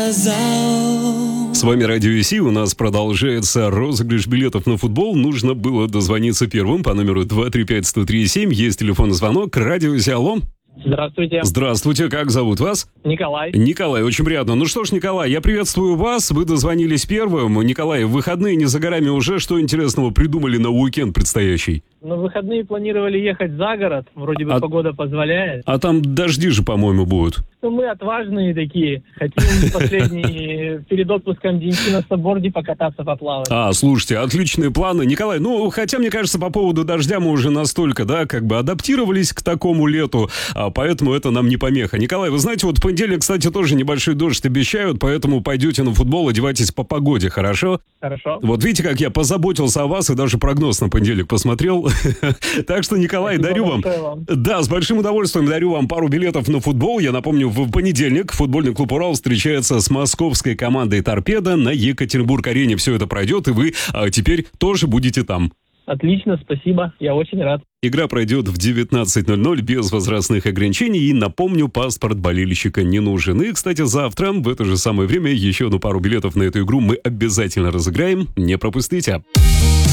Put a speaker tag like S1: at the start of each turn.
S1: С вами Радио ИСИ, у нас продолжается розыгрыш билетов на футбол. Нужно было дозвониться первым по номеру 235-103-7. Есть телефонный звонок. Радио ИСИ, алло.
S2: Здравствуйте.
S1: Здравствуйте, как зовут вас?
S2: Николай.
S1: Николай, очень приятно. Ну что ж, Николай, я приветствую вас. Вы дозвонились первым. Николай, в выходные не за горами уже. Что интересного придумали на уикенд предстоящий?
S2: Ну, в выходные планировали ехать за город. Вроде бы погода позволяет.
S1: А там дожди же, по-моему, будут.
S2: Ну, мы отважные такие. Хотим последний перед отпуском деньки на сабборде покататься, поплавать.
S1: Слушайте, отличные планы. Николай, ну, хотя, мне кажется, по поводу дождя мы уже настолько, адаптировались к такому лету, поэтому это нам не помеха. Николай, вы знаете, вот в понедельник, кстати, тоже небольшой дождь обещают, поэтому пойдете на футбол, одевайтесь по погоде, хорошо?
S2: Хорошо.
S1: Вот видите, как я позаботился о вас и даже прогноз на понедельник посмотрел. Так что, Николай, дарю вам... Да, с большим удовольствием дарю вам пару билетов на футбол. Я напомню, в понедельник футбольный клуб «Урал» встречается с московской командой «Торпедо» на Екатеринбург-арене. Все это пройдет, и вы теперь тоже будете там.
S2: Отлично, спасибо. Я очень рад.
S1: Игра пройдет в 19:00 без возрастных ограничений. И напомню, паспорт болельщика не нужен. И, кстати, завтра в это же самое время еще одну пару билетов на эту игру мы обязательно разыграем. Не пропустите.